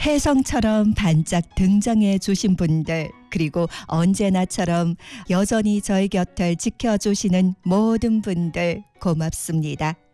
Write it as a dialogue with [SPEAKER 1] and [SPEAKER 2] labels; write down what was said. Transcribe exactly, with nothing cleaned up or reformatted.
[SPEAKER 1] 혜성처럼 반짝 등장해 주신 분들, 그리고 언제나처럼 여전히 저희 곁을 지켜주시는 모든 분들 고맙습니다.